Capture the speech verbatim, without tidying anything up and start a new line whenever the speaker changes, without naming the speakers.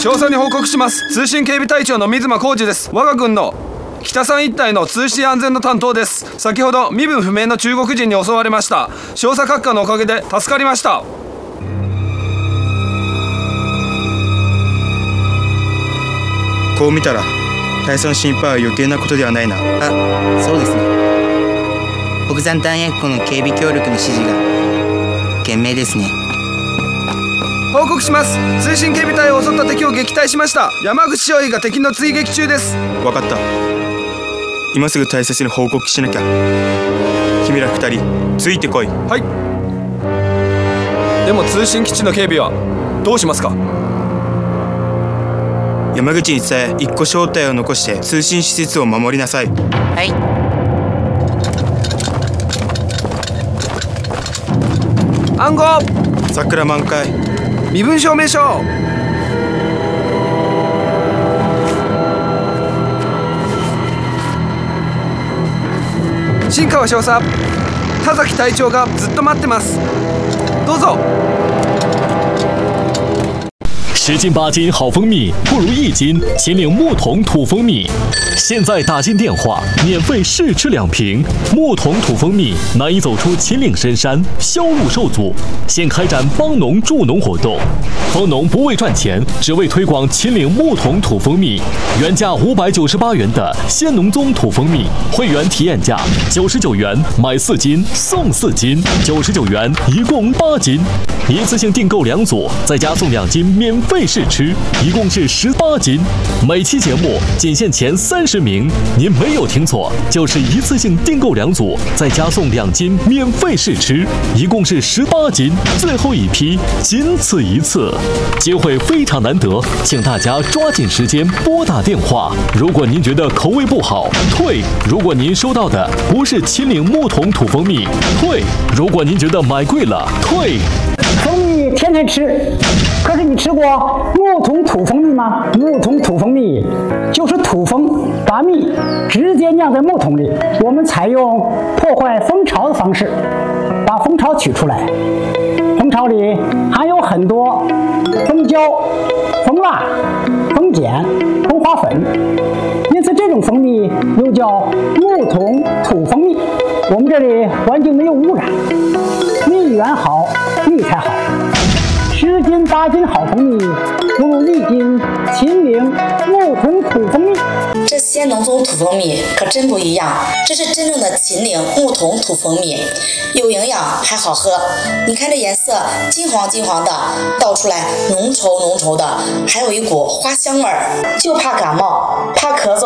詳細に報告します。通信警備隊長の水間浩二です。我が軍の北三一帯の通信安全の担当です。先ほど身分不明の中国人に襲われました。少佐閣下のおかげで助かりました。
こう見たら大佐の心配は余計なことではないな。
あ、そうですね。北山弾薬庫の警備協力の指示が賢明ですね。
報告します。通信警備隊を襲った敵を撃退しました。山口少尉が敵の追撃中です。
分かった。今すぐ大佐に報告しなきゃ。君ら二人ついてこい。
はい。でも通信基地の警備はどうしますか？
山口に伝え一個正体を残して通信施設を守りなさい。
はい。
暗号。
桜満開。
身分証明書。新川少佐、田崎隊長がずっと待ってます。どうぞ。
十斤八斤好蜂蜜，不如一斤秦岭木桶土蜂蜜。现在打进电话，免费试吃两瓶。木桶土蜂蜜难以走出秦岭深山，销路受阻。现开展帮农助农活动，帮农不为赚钱，只为推广秦岭木桶土蜂蜜。原价五百九十八元的鲜农宗土蜂蜜，会员体验价九十九元，买四斤送四斤，九十九元一共八斤。一次性订购两组，再加送两斤免费试吃，一共是十八斤。每期节目仅限前三十名，您没有听错，就是一次性订购两组，再加送两斤免费试吃，一共是十八斤。最后一批，仅此一次，机会非常难得，请大家抓紧时间拨打电话。如果您觉得口味不好，退；如果您收到的不是秦岭木桶土蜂蜜，退；如果您觉得买贵了，退。
蜂蜜天天吃，可是你吃过木桶土蜂蜜吗？木桶土蜂蜜就是土蜂把蜜直接酿在木桶里，我们采用破坏蜂巢的方式把蜂巢取出来。蜂巢里含有很多蜂胶、蜂蜡、蜂碱、蜂花粉，因此这种蜂蜜又叫木桶土蜂蜜。我们这里环境没有污染，蜜源好，蜜才好。十斤八斤好蜂蜜，不如一斤秦岭木桶土蜂蜜。
这鲜农宗土蜂蜜可真不一样，这是真正的秦岭木桶土蜂蜜，有营养还好喝。你看这颜色金黄金黄的，倒出来浓稠浓稠的，还有一股花香味儿。就怕感冒，怕咳嗽。